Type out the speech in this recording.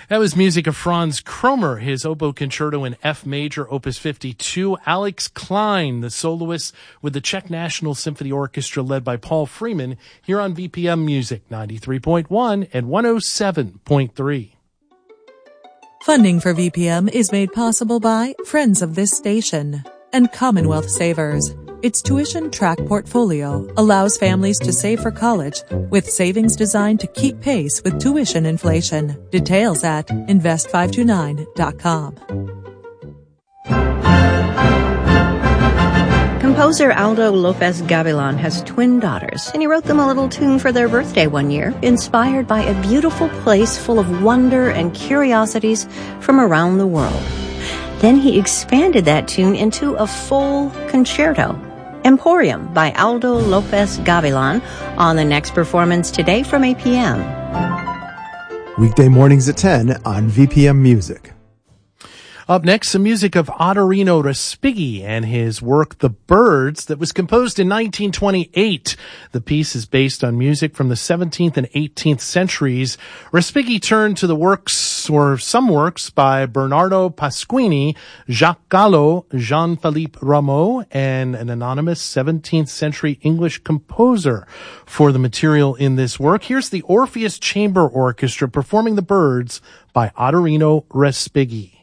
That was music of Franz Kromer, his oboe concerto in F major, opus 52. Alex Klein, the soloist with the Czech National Symphony Orchestra led by Paul Freeman, here on VPM Music 93.1 and 107.3. Funding for VPM is made possible by friends of this station and Commonwealth Savers. Its tuition track portfolio allows families to save for college with savings designed to keep pace with tuition inflation. Details at invest529.com. Composer Aldo Lopez Gavilan has twin daughters, and he wrote them a little tune for their birthday one year, inspired by a beautiful place full of wonder and curiosities from around the world. Then he expanded that tune into a full concerto. Emporium by Aldo Lopez Gavilan on the next performance today from 8 p.m. Weekday mornings at 10 on VPM Music. Up next, some music of Ottorino Respighi and his work The Birds that was composed in 1928. The piece is based on music from the 17th and 18th centuries. Respighi turned to the works, or some works, by Bernardo Pasquini, Jacques Gallo, Jean-Philippe Rameau, and an anonymous 17th century English composer for the material in this work. Here's the Orpheus Chamber Orchestra performing The Birds by Ottorino Respighi.